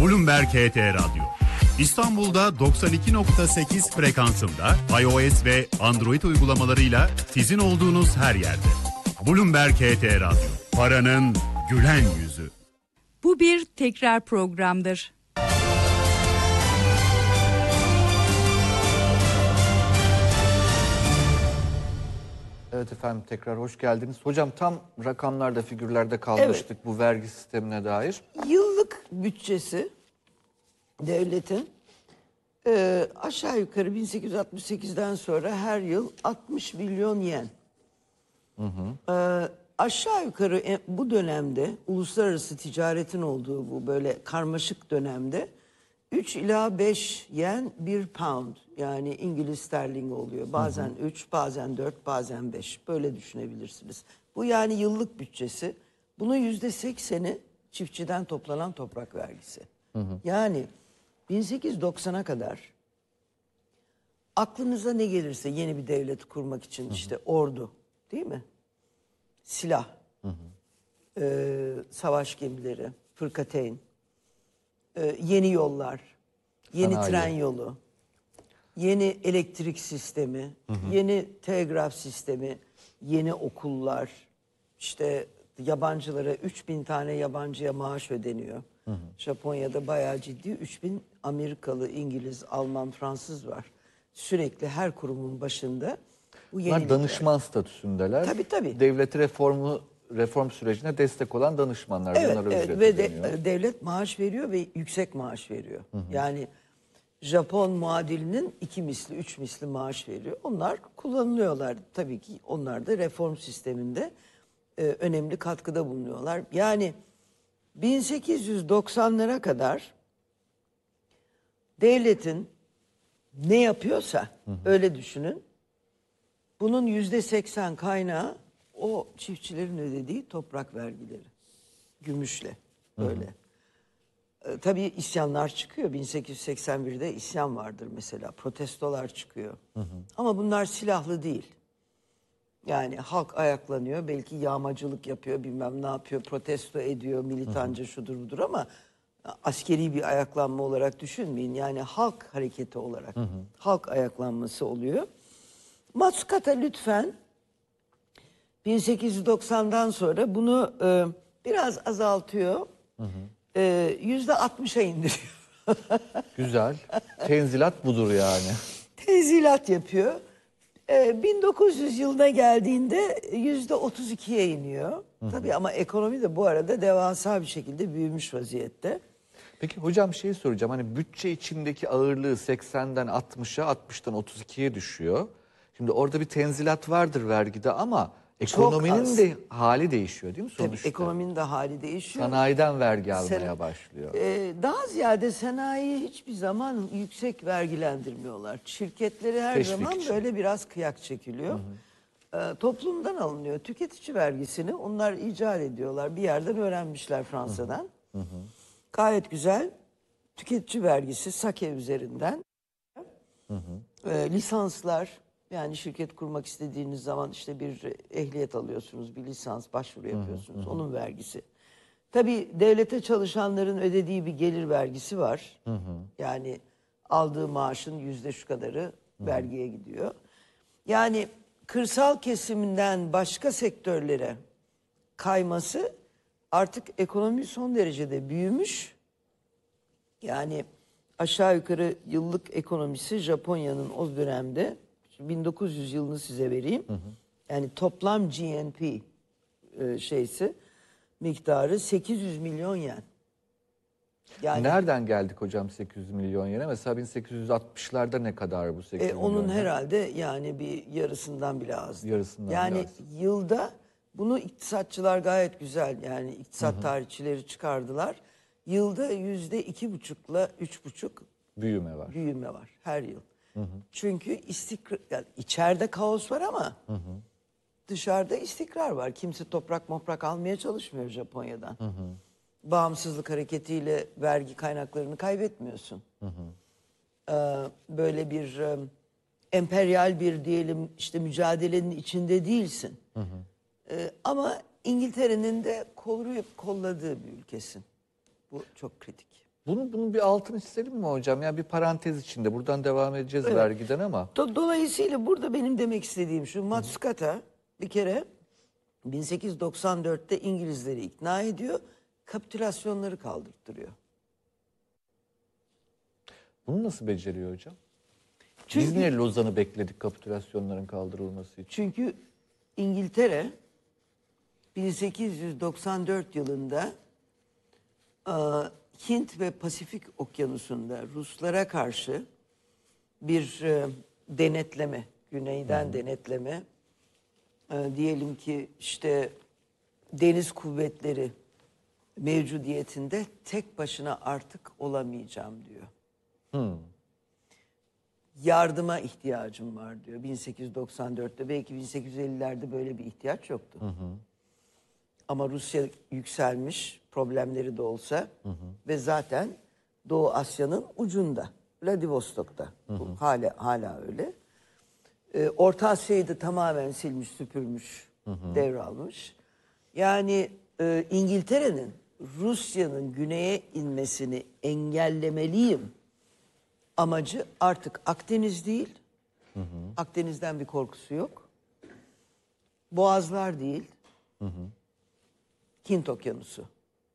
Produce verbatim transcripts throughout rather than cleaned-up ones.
Bloomberg H T Radyo. İstanbul'da doksan iki nokta sekiz frekansında iOS ve Android uygulamalarıyla sizin olduğunuz her yerde. Bloomberg H T Radyo. Paranın gülen yüzü. Bu bir tekrar programdır. Evet efendim, tekrar hoş geldiniz. Hocam tam rakamlarda, figürlerde kalmıştık, evet, bu vergi sistemine dair. Yıllık bütçesi devletin e, aşağı yukarı bin sekiz yüz altmış sekizden sonra her yıl altmış milyon yen. Hı hı. E, aşağı yukarı e, bu dönemde uluslararası ticaretin olduğu bu böyle karmaşık dönemde üç ila beş yen bir pound, yani İngiliz sterlini oluyor. Bazen üç, bazen dört, bazen beş, böyle düşünebilirsiniz. Bu yani yıllık bütçesi. Bunun yüzde sekseni çiftçiden toplanan toprak vergisi. Hı hı. Yani bin sekiz yüz doksana kadar aklınıza ne gelirse yeni bir devlet kurmak için, hı hı, işte ordu, değil mi? Silah, hı hı, e, savaş gemileri, fırkateyn, Ee, yeni yollar, yeni Sanayi. tren yolu, yeni elektrik sistemi, hı hı, yeni telgraf sistemi, yeni okullar, işte yabancılara üç bin tane yabancıya maaş ödeniyor. Hı hı. Japonya'da bayağı ciddi üç bin Amerikalı, İngiliz, Alman, Fransız var. Sürekli her kurumun başında bu Bunlar danışman statüsündeler. Tabii tabii. Devlet reformu reform sürecine destek olan danışmanlar. Evet, Bunlara evet. ücret Ve ödeniyor. de, devlet maaş veriyor ve yüksek maaş veriyor. Hı hı. Yani Japon muadilinin iki misli, üç misli maaş veriyor. Onlar kullanılıyorlar. Tabii ki onlar da reform sisteminde e, önemli katkıda bulunuyorlar. Yani bin sekiz yüz doksanlara kadar devletin ne yapıyorsa, hı hı, öyle düşünün. Bunun yüzde seksen kaynağı o çiftçilerin ödediği toprak vergileri. Gümüşle böyle. Ee, tabii isyanlar çıkıyor. bin sekiz yüz seksen birde isyan vardır mesela. Protestolar çıkıyor. Hı hı. Ama bunlar silahlı değil. Yani halk ayaklanıyor. Belki yağmacılık yapıyor, bilmem ne yapıyor. Protesto ediyor, militanca, hı hı, şudur budur, ama askeri bir ayaklanma olarak düşünmeyin. Yani halk hareketi olarak, hı hı, halk ayaklanması oluyor. Matsukata lütfen bin sekiz yüz doksandan sonra bunu e, biraz azaltıyor. Yüzde altmışa indiriyor. Güzel. Tenzilat budur yani. Tenzilat yapıyor. E, bin dokuz yüz yılına geldiğinde yüzde otuz ikiye iniyor. Hı hı. Tabii ama ekonomi de bu arada devasa bir şekilde büyümüş vaziyette. Peki hocam, bir şey soracağım. Hani bütçe içindeki ağırlığı seksenden altmışa, altmıştan otuz ikiye düşüyor. Şimdi orada bir tenzilat vardır vergide ama ekonominin de hali değişiyor değil mi sonuçta? Tabii ekonominin de hali değişiyor. Sanayiden vergi almaya Sen, başlıyor. E, daha ziyade sanayiyi hiçbir zaman yüksek vergilendirmiyorlar. Şirketleri her Teşvik zaman için. böyle biraz kıyak çekiliyor. Hı hı. E, toplumdan alınıyor. Tüketici vergisini onlar icat ediyorlar. Bir yerden öğrenmişler, Fransa'dan. Hı hı. Gayet güzel. Tüketici vergisi sake üzerinden. Hı hı. E, lisanslar, yani şirket kurmak istediğiniz zaman işte bir ehliyet alıyorsunuz, bir lisans başvuru yapıyorsunuz. Hı hı. Onun vergisi. Tabii devlete çalışanların ödediği bir gelir vergisi var. Hı hı. Yani aldığı maaşın yüzde şu kadarı, hı hı, vergiye gidiyor. Yani kırsal kesiminden başka sektörlere kayması, artık ekonomi son derecede büyümüş. Yani aşağı yukarı yıllık ekonomisi Japonya'nın o dönemde, bin dokuz yüz yılını size vereyim. Hı hı. Yani toplam G N P e, şeysi, miktarı sekiz yüz milyon yen. Yani nereden geldik hocam sekiz yüz milyon yene? Mesela bin sekiz yüz altmışlarda ne kadar bu sekiz yüz e, onun milyon yen? herhalde yani bir yarısından bile az. Yarısından yani bile az. Yılda bunu iktisatçılar gayet güzel, yani iktisat, hı hı, tarihçileri çıkardılar. Yılda yüzde iki buçukla üç buçuk büyüme var. Büyüme var her yıl. Hı hı. Çünkü istikrar, yani içeride kaos var ama, hı hı, dışarıda istikrar var. Kimse toprak moprak almaya çalışmıyor Japonya'dan. Hı hı. Bağımsızlık hareketiyle vergi kaynaklarını kaybetmiyorsun. Hı hı. Ee, böyle bir e, emperyal bir diyelim işte mücadelenin içinde değilsin. Hı hı. Ee, ama İngiltere'nin de koruyup kolladığı bir ülkesin. Bu çok kritik. Bunun, bunun bir altını çizelim mi hocam? Yani bir parantez içinde. Buradan devam edeceğiz Evet. vergiden ama. Do- Dolayısıyla burada benim demek istediğim şu: Matsukata bir kere bin sekiz yüz doksan dörtte İngilizleri ikna ediyor, kapitülasyonları kaldırttırıyor. Bunu nasıl beceriyor hocam? Çünkü, Biz niye Lozan'ı bekledik kapitülasyonların kaldırılması için? çünkü İngiltere bin sekiz yüz doksan dört yılında e, Hint ve Pasifik Okyanusu'nda Ruslara karşı bir e, denetleme, güneyden Hı-hı. denetleme, e, diyelim ki işte deniz kuvvetleri mevcudiyetinde tek başına artık olamayacağım diyor. Hmm. Yardıma ihtiyacım var diyor bin sekiz yüz doksan dörtte. Belki bin sekiz yüz ellilerde böyle bir ihtiyaç yoktu. Hı hı. Ama Rusya yükselmiş, problemleri de olsa, hı hı. ve zaten Doğu Asya'nın ucunda, Vladivostok'ta. Hı hı. Bu hala hala öyle. Ee, Orta Asya'yı da tamamen silmiş, süpürmüş, hı hı. devralmış. Yani e, İngiltere'nin Rusya'nın güneye inmesini engellemeliyim amacı artık Akdeniz değil. Hı hı. Akdeniz'den bir korkusu yok. Boğazlar değil. Hı hı. Hint Okyanusu.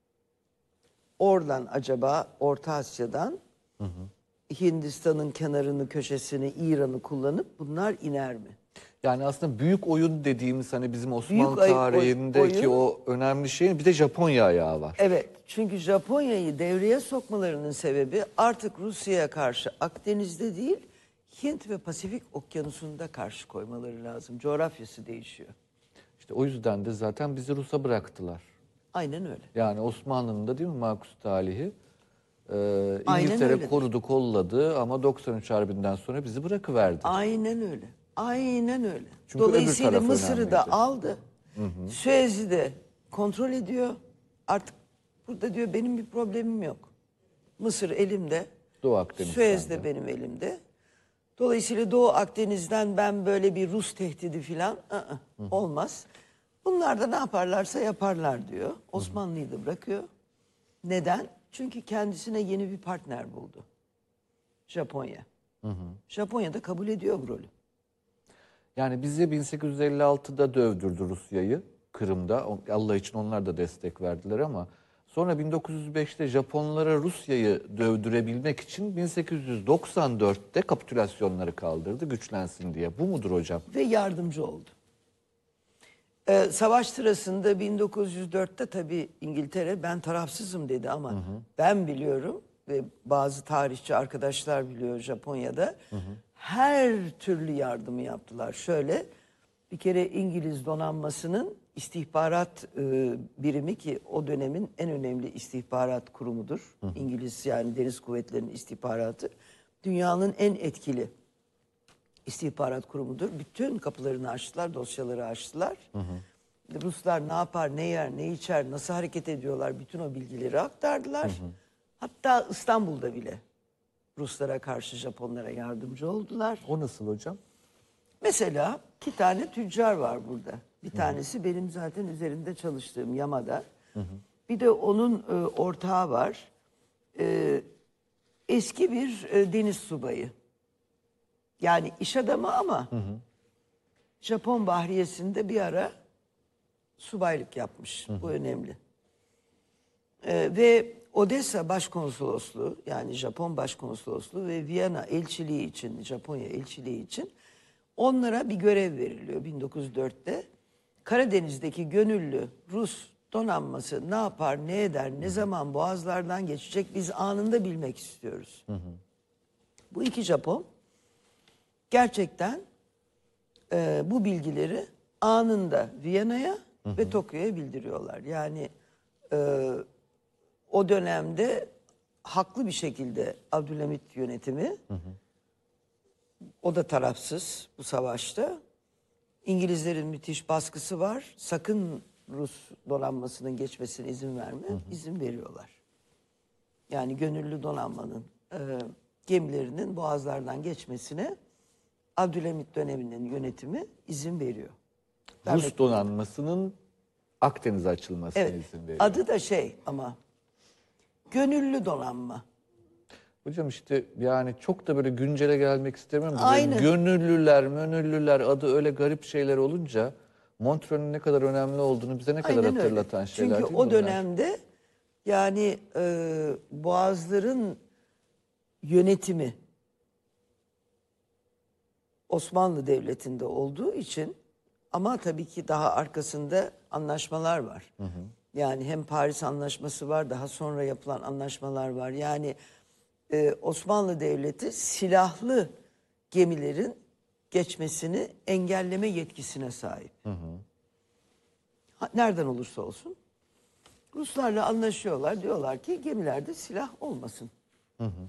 Oradan acaba Orta Asya'dan hı hı. Hindistan'ın kenarını, köşesini, İran'ı kullanıp bunlar iner mi? Yani aslında büyük oyun dediğimiz hani bizim Osmanlı Büyük tarihindeki oyun, o önemli şeyin bir de Japonya ayağı var. Evet. Çünkü Japonya'yı devreye sokmalarının sebebi artık Rusya'ya karşı Akdeniz'de değil, Hint ve Pasifik Okyanusu'nda karşı koymaları lazım. Coğrafyası değişiyor. İşte o yüzden de zaten bizi Rus'a bıraktılar. Aynen öyle. Yani Osmanlı'nın da değil mi makus talihi? Ee, İngiltere korudu, kolladı ama doksan üç Harbi'nden sonra bizi bırakıverdi. Aynen öyle. Aynen öyle. Çünkü Dolayısıyla Mısır'ı önemliydi. da aldı. Hı hı. Suez'i de kontrol ediyor. Artık burada diyor benim bir problemim yok. Mısır elimde. Doğu Akdeniz'den Suez de benim elimde. Dolayısıyla Doğu Akdeniz'den ben böyle bir Rus tehdidi falan ı-ı, olmaz. Bunlar da ne yaparlarsa yaparlar diyor. Osmanlı'yı da bırakıyor. Neden? Çünkü kendisine yeni bir partner buldu. Japonya. Hı hı. Japonya da kabul ediyor bu rolü. Yani bize bin sekiz yüz elli altıda dövdürdü Rusya'yı Kırım'da. Allah için onlar da destek verdiler ama sonra bin dokuz yüz beşte Japonlara Rusya'yı dövdürebilmek için bin sekiz yüz doksan dörtte kapitülasyonları kaldırdı güçlensin diye. Bu mudur hocam? Ve yardımcı oldu. Ee, savaş sırasında bin dokuz yüz dörtte tabii İngiltere ben tarafsızım dedi ama hı hı. ben biliyorum ve bazı tarihçi arkadaşlar biliyor Japonya'da hı hı. her türlü yardımı yaptılar. Şöyle bir kere İngiliz donanmasının istihbarat e, birimi ki o dönemin en önemli istihbarat kurumudur. Hı hı. İngiliz yani deniz kuvvetlerinin istihbaratı dünyanın en etkili istihbarat kurumudur. Bütün kapılarını açtılar, dosyaları açtılar. Hı hı. Ruslar ne yapar, ne yer, ne içer, nasıl hareket ediyorlar bütün o bilgileri aktardılar. Hı hı. Hatta İstanbul'da bile Ruslara karşı Japonlara yardımcı oldular. O nasıl hocam? Mesela iki tane tüccar var burada. Bir tanesi hı hı. benim zaten üzerinde çalıştığım Yamada. Hı hı. Bir de onun e, ortağı var. E, eski bir e, deniz subayı. Yani iş adamı ama hı hı. Japon Bahriyesi'nde bir ara subaylık yapmış. Hı hı. Bu önemli. Ee, ve Odessa Başkonsolosluğu yani Japon Başkonsolosluğu ve Viyana elçiliği için, Japonya elçiliği için onlara bir görev veriliyor bin dokuz yüz dörtte. Karadeniz'deki gönüllü Rus donanması ne yapar, ne eder, ne zaman boğazlardan geçecek biz anında bilmek istiyoruz. Hı hı. Bu iki Japon gerçekten e, bu bilgileri anında Viyana'ya ve Tokyo'ya bildiriyorlar. Yani e, o dönemde haklı bir şekilde Abdülhamit yönetimi, hı hı. o da tarafsız bu savaşta. İngilizlerin müthiş baskısı var. Sakın Rus donanmasının geçmesine izin verme. Hı hı. İzin veriyorlar. Yani gönüllü donanmanın e, gemilerinin boğazlardan geçmesine Abdülhamit döneminin yönetimi izin veriyor. Rus Vermek donanmasının Akdeniz'e açılmasına evet, izin veriyor. Adı da şey ama Gönüllü donanma. Hocam işte yani çok da böyle güncele gelmek istemiyorum. da böyle Aynen. Gönüllüler, mönüllüler adı öyle garip şeyler olunca Montreux'ün ne kadar önemli olduğunu bize ne kadar Aynen öyle. hatırlatan şeyler Çünkü değil mi o bunlar? dönemde yani e, boğazların yönetimi Osmanlı Devleti'nde olduğu için, ama tabii ki daha arkasında anlaşmalar var. Hı hı. Yani hem Paris Anlaşması var, daha sonra yapılan anlaşmalar var. Yani e, Osmanlı Devleti silahlı gemilerin geçmesini engelleme yetkisine sahip. Hı hı. Ha, nereden olursa olsun. Ruslarla anlaşıyorlar. Diyorlar ki gemilerde silah olmasın. Hı hı.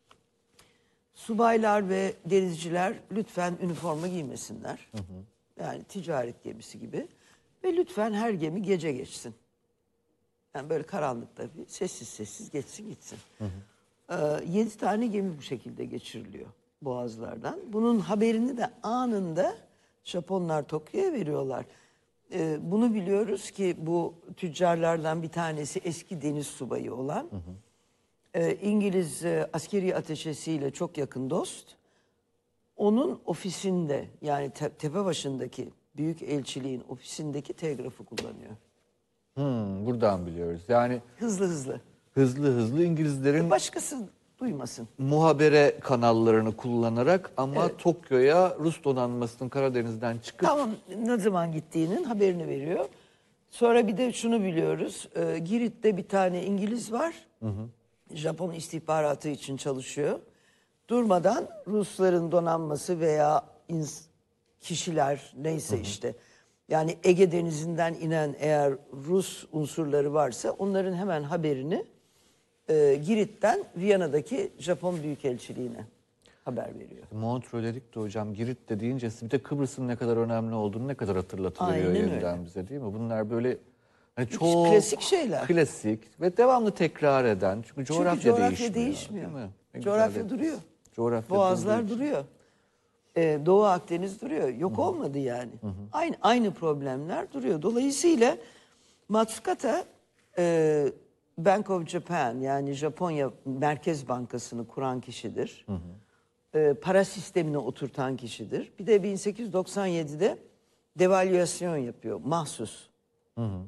Subaylar ve denizciler lütfen üniforma giymesinler. Hı hı. Yani ticaret gemisi gibi. Ve lütfen her gemi gece geçsin. Yani böyle karanlıkta bir sessiz sessiz geçsin gitsin. Hı hı. Ee, yedi tane gemi bu şekilde geçiriliyor boğazlardan. Bunun haberini de anında Japonlar Tokyo'ya veriyorlar. Ee, bunu biliyoruz ki bu tüccarlardan bir tanesi eski deniz subayı olan... Hı hı. Ee, İngiliz e, askeri ateşesiyle çok yakın dost. Onun ofisinde, yani te Tepebaşı'ndaki büyük elçiliğin ofisindeki telgrafı kullanıyor. Hmm, buradan biliyoruz. Yani Hızlı hızlı. hızlı hızlı İngilizlerin Başkası duymasın. muhabere kanallarını kullanarak ama Evet. Tokyo'ya Rus donanmasının Karadeniz'den çıkıp Tamam, ne zaman gittiğinin haberini veriyor. Sonra bir de şunu biliyoruz. E, Girit'te bir tane İngiliz var. Hı hı. Japon istihbaratı için çalışıyor. Durmadan Rusların donanması veya ins- kişiler neyse, hı hı, işte yani Ege Denizi'nden inen eğer Rus unsurları varsa onların hemen haberini e, Girit'ten Viyana'daki Japon Büyükelçiliğine haber veriyor. Montreux dedik de hocam, Girit de deyince bir de Kıbrıs'ın ne kadar önemli olduğunu ne kadar hatırlatılıyor Aynen yeniden öyle. bize, değil mi? Bunlar böyle hani Hiç çok klasik şeyler. klasik ve devamlı tekrar eden. Çünkü coğrafya, Çünkü coğrafya değişmiyor. değişmiyor. Değil mi? Ne Coğrafya güzel dediniz. duruyor. Coğrafya Boğazlar durduğu için. duruyor. Ee, Doğu Akdeniz duruyor. Yok Hı-hı. olmadı yani. Hı-hı. Aynı aynı problemler duruyor. Dolayısıyla Matsukata e, Bank of Japan, yani Japonya Merkez Bankası'nı kuran kişidir. E, para sistemini oturtan kişidir. Bir de bin sekiz yüz doksan yedide devalüasyon yapıyor mahsus. Hı hı.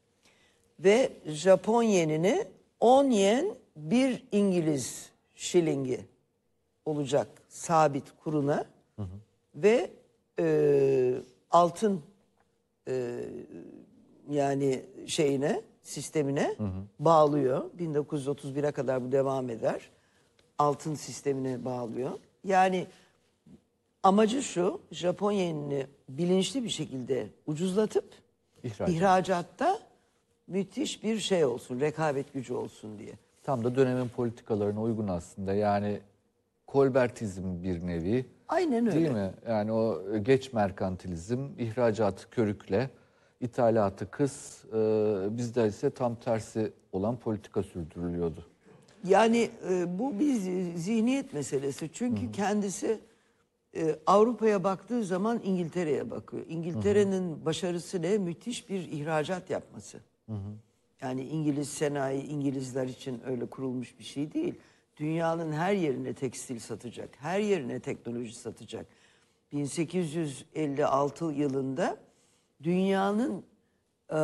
Ve Japon yenini on yen bir İngiliz şilingi olacak sabit kuruna, hı hı, ve e, altın e, yani şeyine, sistemine, hı hı, bağlıyor. bin dokuz yüz otuz bire kadar bu devam eder. Altın sistemine bağlıyor. Yani amacı şu: Japon yenini bilinçli bir şekilde ucuzlatıp İhracat. ihracatta müthiş bir şey olsun, rekabet gücü olsun diye. Tam da dönemin politikalarına uygun aslında. Yani Kolbertizm bir nevi. Aynen öyle. Değil mi? Yani o geç merkantilizm, ihracatı körükle, ithalatı kıs, e, bizde ise tam tersi olan politika sürdürülüyordu. Yani e, bu bir zihniyet meselesi. Çünkü hı hı, kendisi e, Avrupa'ya baktığı zaman İngiltere'ye bakıyor. İngiltere'nin başarısı ne? Müthiş bir ihracat yapması. Hı hı. Yani İngiliz sanayi İngilizler için öyle kurulmuş bir şey değil. Dünyanın her yerine tekstil satacak, her yerine teknoloji satacak. bin sekiz yüz elli altı yılında dünyanın e,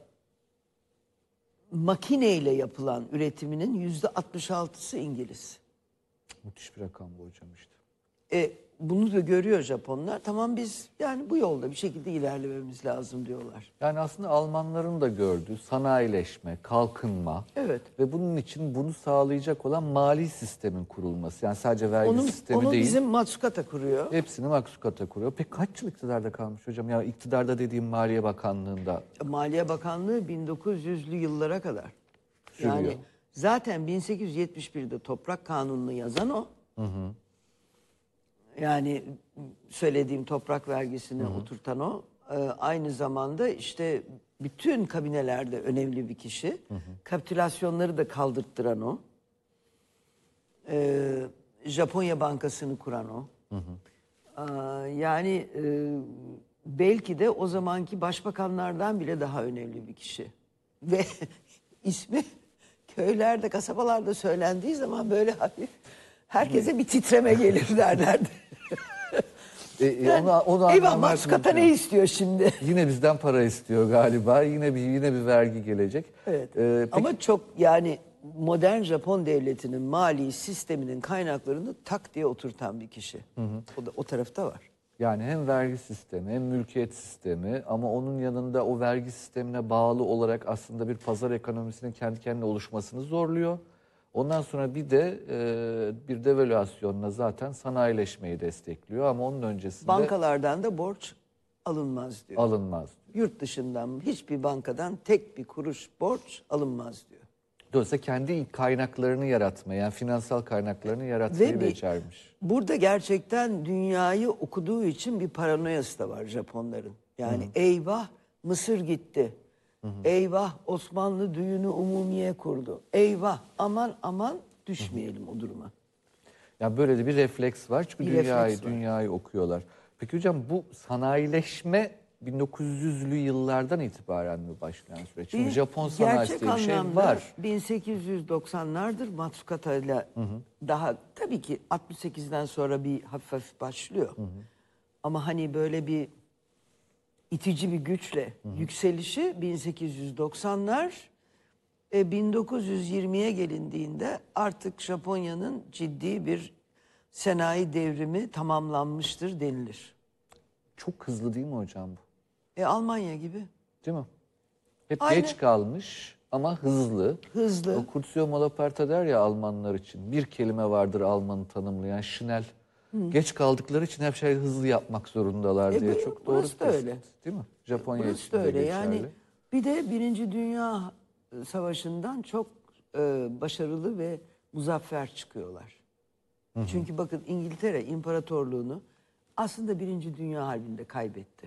makineyle yapılan üretiminin yüzde altmış altısı İngiliz. Müthiş bir rakam bu hocam işte. E, bunu da görüyor Japonlar. Tamam, biz yani bu yolda bir şekilde ilerlememiz lazım diyorlar. Yani aslında Almanların da gördüğü sanayileşme, kalkınma, evet, ve bunun için bunu sağlayacak olan mali sistemin kurulması. Yani sadece vergi onun, sistemi onu değil. Onu bizim Matsukata kuruyor. Hepsini Matsukata kuruyor. Peki kaç yıl iktidarda kalmış hocam? Ya iktidarda dediğim Maliye Bakanlığı'nda. Maliye Bakanlığı bin dokuz yüzlü yıllara kadar. Sürüyor. Yani zaten bin sekiz yüz yetmiş birde Toprak Kanunu'nu yazan o. Hı hı. Yani söylediğim toprak vergisini, hı hı, oturtan o. Ee, aynı zamanda işte bütün kabinelerde önemli bir kişi. Hı hı. Kapitülasyonları da kaldırttıran o. Ee, Japonya Bankası'nı kuran o. Hı hı. Ee, yani e, belki de o zamanki başbakanlardan bile daha önemli bir kişi. Ve ismi köylerde, kasabalarda söylendiği zaman böyle hafif herkese bir titreme gelir derlerdi. E, e, onu, onu Eyvah, anlamak Maskata mümkün. ne istiyor şimdi? Yine bizden para istiyor galiba. Yine bir yine bir vergi gelecek. Evet. Ee, peki, Ama çok yani modern Japon devletinin mali sisteminin kaynaklarını tak diye oturtan bir kişi. O da o tarafta var. yani hem vergi sistemi hem mülkiyet sistemi ama onun yanında o vergi sistemine bağlı olarak aslında bir pazar ekonomisinin kendi kendine oluşmasını zorluyor. Ondan sonra bir de e, bir devalüasyonla zaten sanayileşmeyi destekliyor ama onun öncesinde Bankalardan da borç alınmaz diyor. alınmaz. Yurt dışından hiçbir bankadan tek bir kuruş borç alınmaz diyor. Dolayısıyla kendi kaynaklarını yaratmayı, yani finansal kaynaklarını yaratmayı Ve bir- becermiş. Burada gerçekten dünyayı okuduğu için bir paranoyası da var Japonların. Yani eyvah Mısır gitti. Eyvah Osmanlı düğünü umumiye kurdu. Eyvah aman aman düşmeyelim o duruma. Yani böyle de bir refleks var çünkü Bir dünyayı refleks var. dünyayı okuyorlar. Peki hocam bu sanayileşme bin dokuz yüzlü yıllardan itibaren mi başlayan süreç? Çünkü Bir Japon sanayisi gerçek diye bir şey anlamda var. bin sekiz yüz doksanlardır Matsukata ile daha tabii ki altmış sekizden sonra bir hafif hafif başlıyor. Ama hani böyle bir itici bir güçle yükselişi bin sekiz yüz doksanlar e, bin dokuz yüz yirmiye gelindiğinde artık Japonya'nın ciddi bir sanayi devrimi tamamlanmıştır denilir. Çok hızlı değil mi hocam bu? E, Almanya gibi Değil mi? Hep Aynen. geç kalmış ama hızlı. hızlı. O Curcio Malaparte der ya Almanlar için. Bir kelime vardır Alman'ı tanımlayan Schnell. Geç kaldıkları için hep şey hızlı yapmak zorundalar E, diye bu- çok doğru burası bir da tespit, öyle. değil mi? Japonya Burası için da de öyle. geçerli. Yani bir de Birinci Dünya Savaşı'ndan çok e, başarılı ve muzaffer çıkıyorlar. Çünkü bakın İngiltere İmparatorluğunu aslında Birinci Dünya Harbi'nde kaybetti.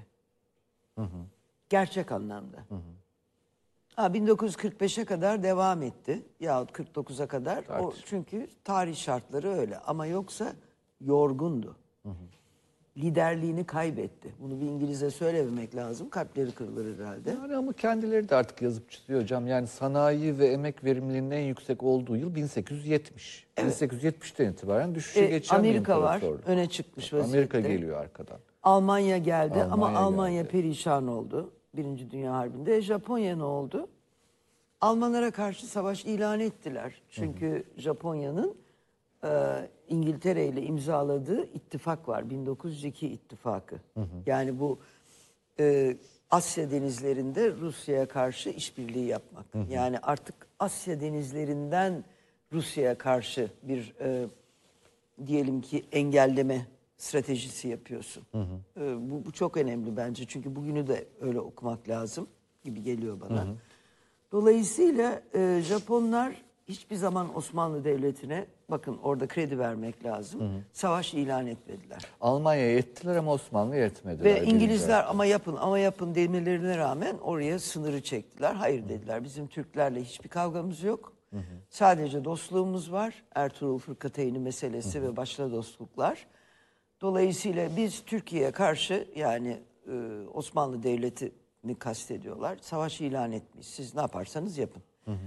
Gerçek anlamda. Ha, bin dokuz yüz kırk beşe kadar devam etti yahut kırk dokuza kadar. O, Tartışma. çünkü tarih şartları öyle ama yoksa yorgundu. Liderliğini kaybetti. Bunu bir İngiliz'e söylememek lazım. Kalpleri kırılır herhalde. Yani ama kendileri de artık yazıp çiziyor hocam. Yani sanayi ve emek verimliliğinin en yüksek olduğu yıl bin sekiz yüz yetmiş. bin sekiz yüz yetmişten itibaren düşüşe E, geçen bir Amerika var. imparatorluk. Öne çıkmış vaziyette. Amerika geliyor arkadan. Almanya geldi ama Almanya Almanya geldi. perişan oldu Birinci Dünya Harbi'nde. Japonya ne oldu? Almanlara karşı savaş ilan ettiler. Çünkü Japonya'nın e, İngiltere ile imzaladığı ittifak var. bin dokuz yüz iki ittifakı. Yani bu e, Asya denizlerinde Rusya'ya karşı işbirliği yapmak. Yani artık Asya denizlerinden Rusya'ya karşı bir e, diyelim ki engelleme stratejisi yapıyorsun. E, bu, bu çok önemli bence. Çünkü bugünü de öyle okumak lazım gibi geliyor bana. Dolayısıyla e, Japonlar hiçbir zaman Osmanlı Devleti'ne, bakın orada kredi vermek lazım, savaş ilan etmediler. Almanya'ya ettiler ama Osmanlı'ya etmediler. Ve birinci İngilizler harp. ama yapın ama yapın demelerine rağmen oraya sınırı çektiler. Hayır dediler, bizim Türklerle hiçbir kavgamız yok. Sadece dostluğumuz var. Ertuğrul Fırkateyni meselesi ve başka dostluklar. Dolayısıyla biz Türkiye'ye karşı, yani e, Osmanlı Devleti'ni kastediyorlar, savaş ilan etmiş. Siz ne yaparsanız yapın.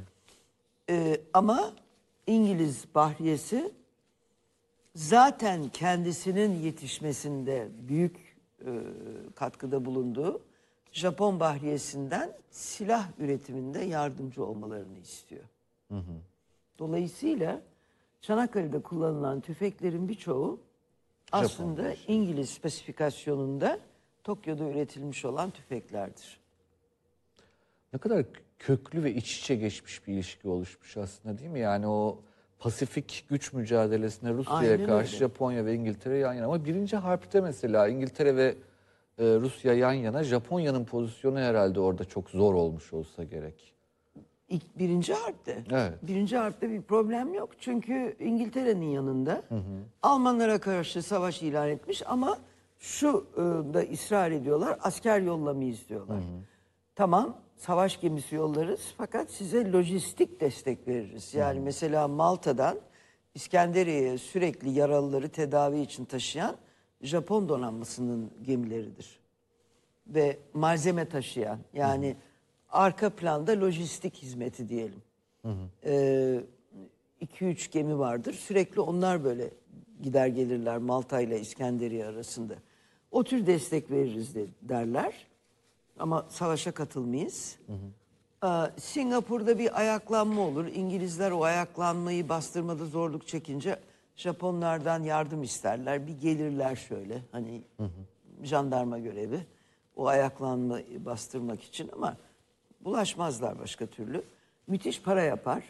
E, ama İngiliz Bahriyesi zaten kendisinin yetişmesinde büyük e, katkıda bulunduğu Japon Bahriyesi'nden silah üretiminde yardımcı olmalarını istiyor. Dolayısıyla Çanakkale'de kullanılan tüfeklerin birçoğu aslında İngiliz spesifikasyonunda Tokyo'da üretilmiş olan tüfeklerdir. Ne kadar köklü ve iç içe geçmiş bir ilişki oluşmuş aslında, değil mi? Yani o Pasifik güç mücadelesine Rusya'ya Aynen karşı öyle. Japonya ve İngiltere yan yana. Ama birinci harpte mesela İngiltere ve e, Rusya yan yana, Japonya'nın pozisyonu herhalde orada çok zor olmuş olsa gerek. İlk birinci harpte. Evet. Birinci harpte bir problem yok. Çünkü İngiltere'nin yanında Almanlara karşı savaş ilan etmiş ama şu e, da ısrar ediyorlar. Asker yollamayız diyorlar. Tamam, savaş gemisi yollarız fakat size lojistik destek veririz. Yani mesela Malta'dan İskenderiye'ye sürekli yaralıları tedavi için taşıyan Japon donanmasının gemileridir. Ve malzeme taşıyan, yani arka planda lojistik hizmeti diyelim. iki üç gemi vardır. Sürekli onlar böyle gider gelirler Malta ile İskenderiye arasında. O tür destek veririz de, derler. Ama savaşa katılmayız. Hı hı. Ee, Singapur'da bir ayaklanma olur. İngilizler o ayaklanmayı bastırmada zorluk çekince Japonlardan yardım isterler. Bir gelirler şöyle hani hı hı. jandarma görevi. O ayaklanmayı bastırmak için ama bulaşmazlar başka türlü. Müthiş para yapar.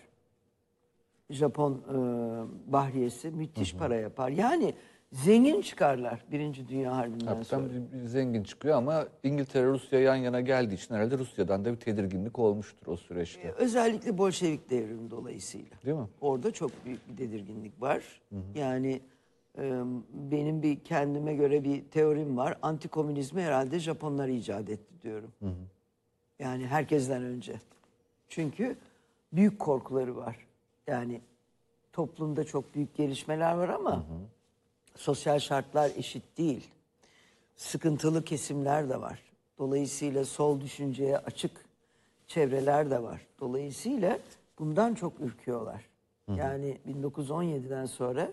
Japon e, bahriyesi müthiş hı hı. para yapar. Yani zengin çıkarlar Birinci Dünya Harbi'nden Hafiften sonra. bir, bir zengin çıkıyor ama İngiltere Rusya yan yana geldiği için herhalde Rusya'dan da bir tedirginlik olmuştur o süreçte. Ee, özellikle Bolşevik devrimi dolayısıyla. Değil mi? Orada çok büyük bir tedirginlik var. Hı hı. Yani e, benim bir kendime göre bir teorim var. Antikomünizmi herhalde Japonlar icat etti diyorum. Hı hı. Yani herkesten önce. Çünkü büyük korkuları var. Yani toplumda çok büyük gelişmeler var ama hı hı. sosyal şartlar eşit değil. Sıkıntılı kesimler de var. Dolayısıyla sol düşünceye açık çevreler de var. Dolayısıyla bundan çok ürküyorlar. Hı hı. Yani bin dokuz yüz on yediden sonra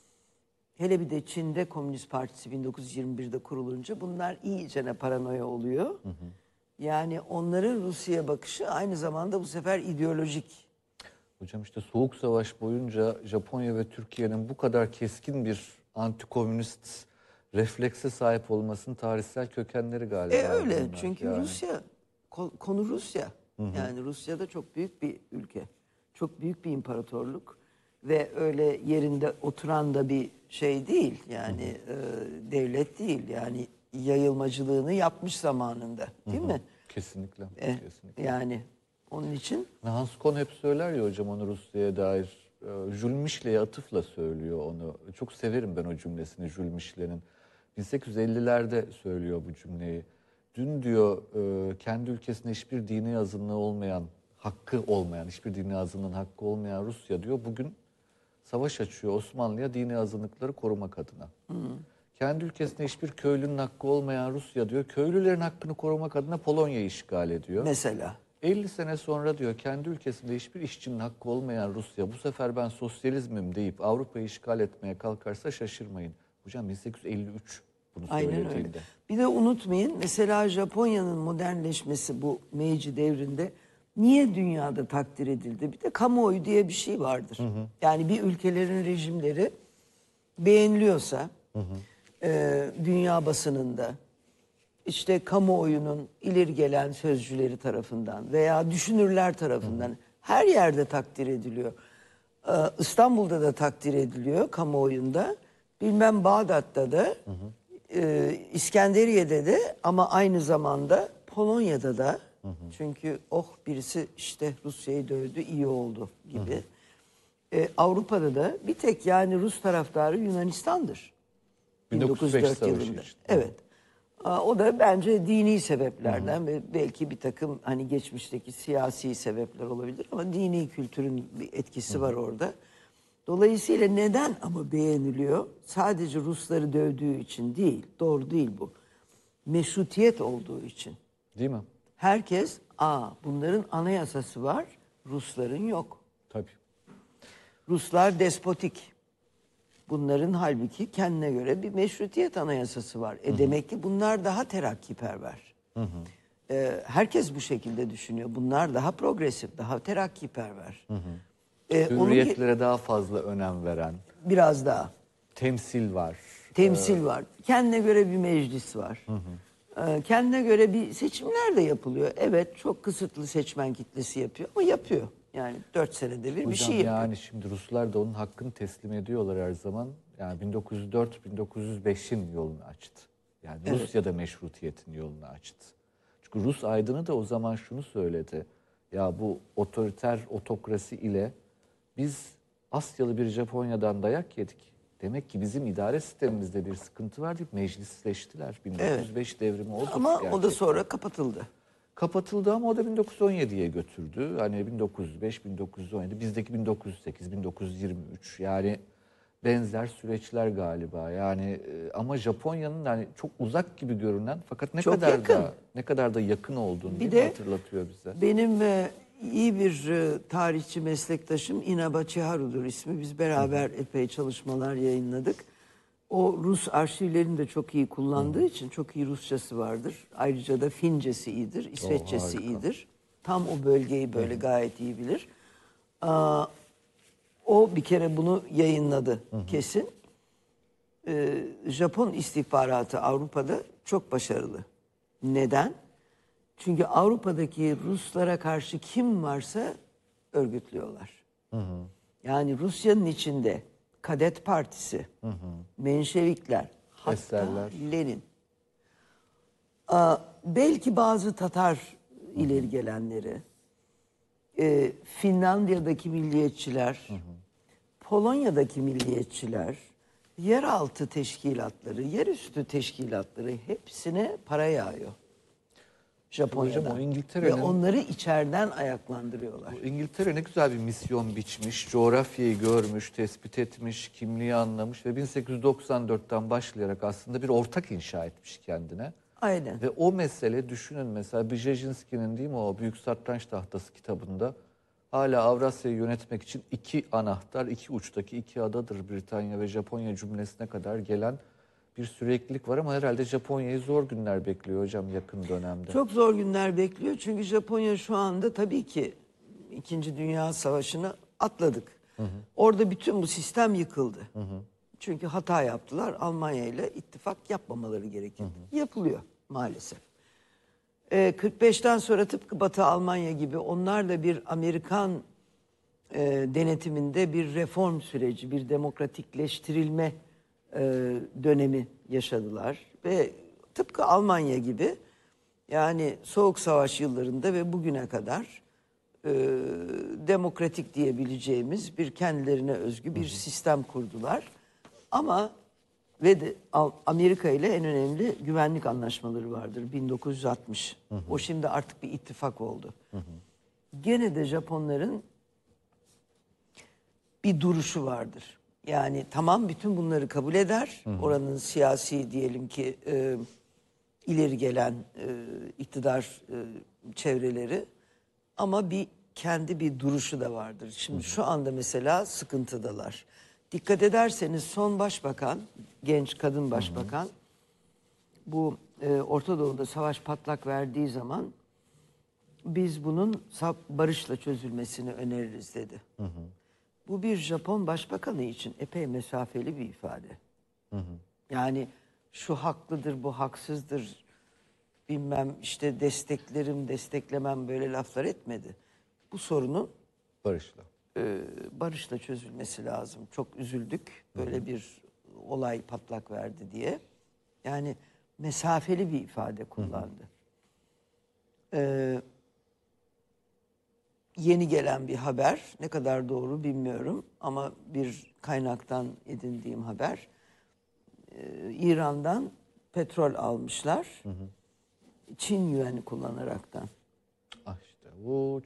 hele bir de Çin'de Komünist Partisi bin dokuz yüz yirmi birde kurulunca bunlar iyicene paranoya oluyor. Hı hı. Yani onların Rusya'ya bakışı aynı zamanda bu sefer ideolojik. Hocam işte Soğuk Savaş boyunca Japonya ve Türkiye'nin bu kadar keskin bir antikomünist reflekse sahip olmasının tarihsel kökenleri galiba. E öyle bunlar. çünkü yani. Rusya, konu Rusya. Hı hı. Yani Rusya'da çok büyük bir ülke. Çok büyük bir imparatorluk. Ve öyle yerinde oturan da bir şey değil. Yani hı hı. E, devlet değil. Yani yayılmacılığını yapmış zamanında değil hı hı. mi? Kesinlikle. E, kesinlikle. Yani onun için. Hans Kohn hep söyler ya hocam onu Rusya'ya dair. Jules Michelet'e atıfla söylüyor onu. Çok severim ben o cümlesini Jules Michelet'in. bin sekiz yüz ellilerde söylüyor bu cümleyi. Dün diyor kendi ülkesinde hiçbir dini azınlığı olmayan, hakkı olmayan, hiçbir dini azınlığın hakkı olmayan Rusya diyor bugün savaş açıyor Osmanlı'ya dini azınlıkları korumak adına. Hmm. Kendi ülkesinde hiçbir köylünün hakkı olmayan Rusya diyor köylülerin hakkını korumak adına Polonya'yı işgal ediyor. Mesela. elli sene sonra diyor kendi ülkesinde hiçbir işçinin hakkı olmayan Rusya bu sefer ben sosyalizmim deyip Avrupa'yı işgal etmeye kalkarsa şaşırmayın. Hocam bin sekiz yüz elli üç bunu söylediğinde. Aynen öyle. Bir de unutmayın mesela Japonya'nın modernleşmesi bu Meiji devrinde niye dünyada takdir edildi? Bir de kamuoyu diye bir şey vardır. Hı hı. Yani bir ülkelerin rejimleri beğeniliyorsa hı hı. E, dünya basınında işte kamuoyunun ileri gelen sözcüleri tarafından veya düşünürler tarafından hı hı. her yerde takdir ediliyor. Ee, İstanbul'da da takdir ediliyor kamuoyunda. Bilmem Bağdat'ta da, hı hı. E, İskenderiye'de de ama aynı zamanda Polonya'da da. Hı hı. Çünkü oh birisi işte Rusya'yı dövdü iyi oldu gibi. Hı hı. E, Avrupa'da da bir tek yani Rus taraftarı Yunanistan'dır. bin dokuz yüz beş yılında. Işte. Evet. O da bence dini sebeplerden hı hı. ve belki bir takım hani geçmişteki siyasi sebepler olabilir ama dini kültürün bir etkisi hı hı. var orada. Dolayısıyla neden ama beğeniliyor? Sadece Rusları dövdüğü için değil. Doğru değil bu. Meşrutiyet olduğu için. Değil mi? Herkes, aa bunların anayasası var, Rusların yok. Tabii. Ruslar despotik. Bunların halbuki kendine göre bir meşrutiyet anayasası var. E hı hı. Demek ki bunlar daha terakkiperver. Hı hı. E, herkes bu şekilde düşünüyor. Bunlar daha progresif, daha terakkiperver. Hı hı. E, Hürriyetlere onun, daha fazla önem veren. Biraz daha. Temsil var. Temsil ee, var. Kendine göre bir meclis var. Hı hı. E, kendine göre bir seçimler de yapılıyor. Evet çok kısıtlı seçmen kitlesi yapıyor ama yapıyor. Yani dört senede bir hocam, bir şey yapıyor. Yani şimdi Ruslar da onun hakkını teslim ediyorlar her zaman. Yani bin dokuz yüz dört bin dokuz yüz beşin yolunu açtı. Yani evet. Rusya da meşrutiyetin yolunu açtı. Çünkü Rus aydını da o zaman şunu söyledi. Ya bu otoriter otokrasi ile biz Asyalı bir Japonya'dan dayak yedik. Demek ki bizim idare sistemimizde bir sıkıntı var deyip meclisleştiler. bin dokuz yüz beş evet. devrimi oldu. Ama gerçekten. O da sonra kapatıldı. Kapatıldı ama o da bin dokuz yüz on yediye götürdü. Hani bin dokuz yüz beş bin dokuz yüz on yedi bizdeki bin dokuz yüz sekiz bin dokuz yüz yirmi üç yani benzer süreçler galiba. Yani ama Japonya'nın yani çok uzak gibi görünen fakat ne çok kadar yakın. da ne kadar da yakın olduğunu bir de hatırlatıyor bize. Benim iyi bir e, tarihçi meslektaşım Inaba Chiharu'dur ismi. Biz beraber epey çalışmalar yayınladık. O Rus arşivlerini de çok iyi kullandığı için çok iyi Rusçası vardır. Ayrıca da Fincesi iyidir, İsveççesi iyidir. Tam o bölgeyi böyle gayet iyi bilir. Aa, o bir kere bunu yayınladı kesin. Ee, Japon istihbaratı Avrupa'da çok başarılı. Neden? Çünkü Avrupa'daki Ruslara karşı kim varsa örgütlüyorlar. Yani Rusya'nın içinde Kadet Partisi, Menşevikler, hatta Eserler. Lenin. Aa, belki bazı Tatar ileri gelenleri, e, Finlandiya'daki milliyetçiler, Polonya'daki milliyetçiler, yeraltı teşkilatları, yerüstü teşkilatları hepsine para yağıyor. Japonya'dan. Hocam o Ve İngiltere'nin- onları içeriden ayaklandırıyorlar. İngiltere ne güzel bir misyon biçmiş, coğrafyayı görmüş, tespit etmiş, kimliği anlamış ve bin sekiz yüz doksan dörtten başlayarak aslında bir ortak inşa etmiş kendine. Aynen. Ve o mesele düşünün mesela Brzezinski'nin değil mi o Büyük Satranç Tahtası kitabında hala Avrasya'yı yönetmek için iki anahtar, iki uçtaki iki adadır Britanya ve Japonya cümlesine kadar gelen bir süreklilik var ama herhalde Japonya'yı zor günler bekliyor hocam yakın dönemde. Çok zor günler bekliyor çünkü Japonya şu anda tabii ki İkinci Dünya Savaşı'nı atladık. Hı hı. Orada bütün bu sistem yıkıldı. Hı hı. Çünkü hata yaptılar. Almanya ile ittifak yapmamaları gerekirdi. Hı hı. Yapılıyor maalesef. Ee, kırk beşten sonra tıpkı Batı Almanya gibi onlar da bir Amerikan e, denetiminde bir reform süreci, bir demokratikleştirilme e, dönemi yaşadılar. Ve tıpkı Almanya gibi yani Soğuk Savaş yıllarında ve bugüne kadar e, demokratik diyebileceğimiz bir kendilerine özgü bir sistem kurdular. Ama ve de Amerika ile en önemli güvenlik anlaşmaları vardır bin dokuz yüz altmış. Hı hı. O şimdi artık bir ittifak oldu. Hı hı. Gene de Japonların bir duruşu vardır. Yani tamam bütün bunları kabul eder. Hı hı. Oranın siyasi diyelim ki e, ileri gelen e, iktidar e, çevreleri ama bir kendi bir duruşu da vardır. Şimdi hı hı. şu anda mesela sıkıntıdalar. Dikkat ederseniz son başbakan, genç kadın başbakan, hı hı. bu e, Orta Doğu'da savaş patlak verdiği zaman biz bunun barışla çözülmesini öneririz dedi. Hı hı. Bu bir Japon başbakanı için epey mesafeli bir ifade. Hı hı. Yani şu haklıdır, bu haksızdır, bilmem işte desteklerim, desteklemem böyle laflar etmedi. Bu sorunun barışla. E, barışla çözülmesi lazım. Çok üzüldük böyle hı hı. bir olay patlak verdi diye. Yani mesafeli bir ifade kullandı. Hı hı. E, yeni gelen bir haber, ne kadar doğru bilmiyorum ama bir kaynaktan edindiğim haber. E, İran'dan petrol almışlar. Hı hı. Çin yuanı kullanaraktan. Ah işte bu